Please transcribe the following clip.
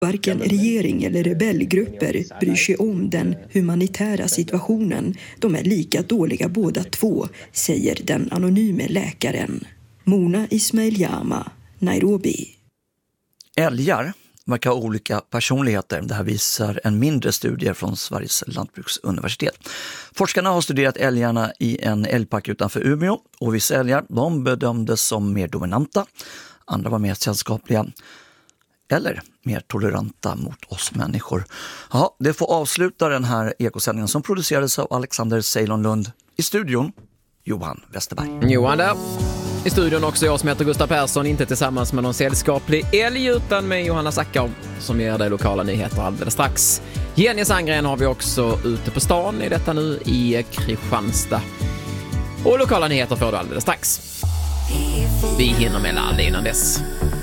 Varken regering eller rebellgrupper bryr sig om den humanitära situationen. De är lika dåliga båda två, säger den anonyme läkaren. Mona Ismail-Jama, Nairobi. Älgar verkar ha olika personligheter. Det här visar en mindre studie från Sveriges lantbruksuniversitet. Forskarna har studerat älgarna i en älgpark utanför Umeå och vissa älgar de bedömdes som mer dominanta. Andra var mer sällskapliga eller mer toleranta mot oss människor. Ja, det får avsluta den här ekosändningen som producerades av Alexander Ceylon-Lund. I studion, Johan Westerberg. Johan där. I studion också jag som heter Gustav Persson, inte tillsammans med någon sällskaplig älg utan med Johanna Sackau som ger dig lokala nyheter alldeles strax. Jenny Sandgren har vi också ute på stan i detta nu i Kristianstad. Och lokala nyheter får du alldeles strax. Vi hinner med alla innan dess.